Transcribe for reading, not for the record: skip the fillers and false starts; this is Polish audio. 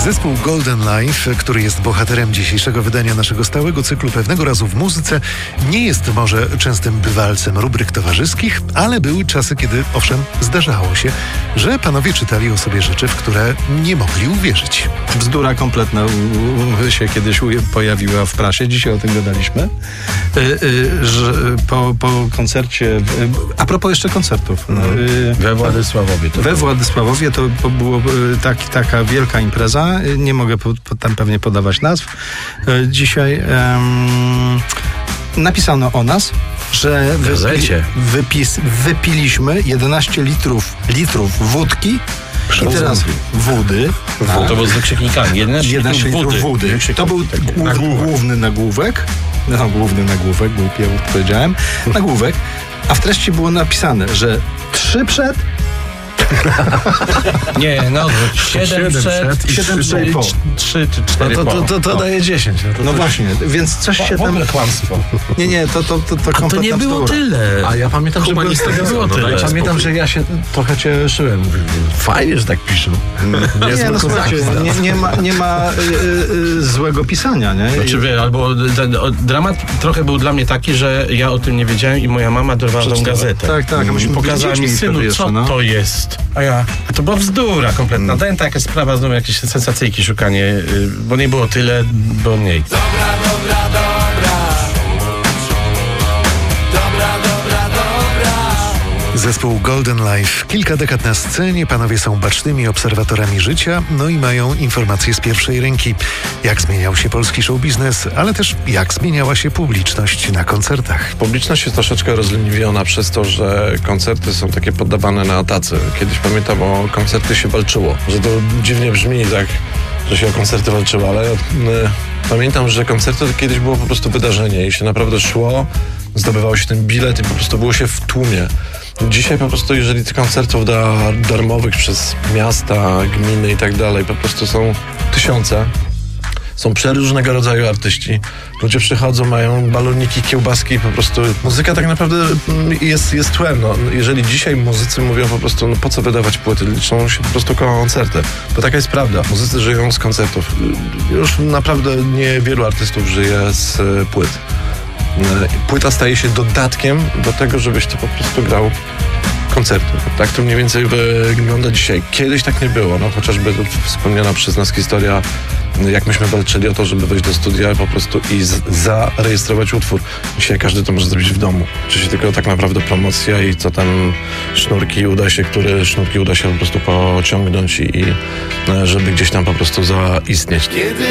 Zespół Golden Life, który jest bohaterem dzisiejszego wydania naszego stałego cyklu Pewnego razu w muzyce, nie jest może częstym bywalcem rubryk towarzyskich, ale były czasy, kiedy owszem zdarzało się, że panowie czytali o sobie rzeczy, w które nie mogli uwierzyć. Bzdura kompletna się kiedyś pojawiła w prasie, dzisiaj o tym gadaliśmy, że po koncercie, a propos jeszcze koncertów. We Władysławowie. We Władysławowie to było taka wielka impreza, nie mogę tam pewnie podawać nazw. Dzisiaj napisano o nas, że wypiliśmy 11 litrów wódki i teraz wody. To było z wykrzyknikami. 11 litrów wody. To był główny nagłówek. No, główny nagłówek, głupie powiedziałem. Nagłówek. A w treści było napisane, że 3 przed. Nie, no 7 przed, 7 po. 3 czy 4 po. To daje 10. No właśnie, więc coś się tam... W ogóle kłamstwo. Nie, to kompletna to nie było tyle. A ja pamiętam, że nie było tyle. Ja pamiętam, że ja się trochę cieszyłem. Fajnie, że tak piszą. Nie ma złego pisania, nie? Znaczy, albo dramat trochę był dla mnie taki, że ja o tym nie wiedziałem i moja mama dorwała tą gazetę. Tak. A myśmy pokazała mi, synu, co to jest. A to była bzdura kompletna. Dałem taka sprawa, znowu jakieś sensacyjki szukanie, bo nie było tyle, bo mniej. Zespół Golden Life. Kilka dekad na scenie, panowie są bacznymi obserwatorami życia, no i mają informacje z pierwszej ręki. Jak zmieniał się polski show biznes, ale też jak zmieniała się publiczność na koncertach. Publiczność jest troszeczkę rozleniwiona przez to, że koncerty są takie poddawane na tacy. Kiedyś pamiętam, o koncerty się walczyło. Że to dziwnie brzmi tak, że się o koncerty walczyło, ale pamiętam, że koncerty to kiedyś było po prostu wydarzenie i się naprawdę szło, zdobywało się ten bilet i po prostu było się w tłumie. Dzisiaj po prostu, jeżeli tych koncertów darmowych przez miasta, gminy i tak dalej, po prostu są tysiące. Są przeróżnego rodzaju artyści. Ludzie przychodzą, mają baloniki, kiełbaski, po prostu muzyka tak naprawdę jest tłem. No, jeżeli dzisiaj muzycy mówią po prostu, no po co wydawać płyty, liczą się po prostu koncerty. Bo taka jest prawda. Muzycy żyją z koncertów. Już naprawdę niewielu artystów żyje z płyt. Płyta staje się dodatkiem do tego, żebyś ty po prostu grał koncerty. Tak to mniej więcej wygląda dzisiaj. Kiedyś tak nie było. No, chociażby wspomniana przez nas historia, jak myśmy walczyli o to, żeby wejść do studia po prostu i zarejestrować utwór. Dzisiaj każdy to może zrobić w domu. Czyli tylko tak naprawdę promocja i co tam które sznurki uda się po prostu pociągnąć i żeby gdzieś tam po prostu zaistnieć.